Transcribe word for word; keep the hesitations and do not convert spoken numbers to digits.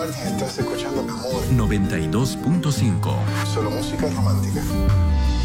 lugar. Estás escuchando Amor noventa y dos punto cinco. Solo música romántica.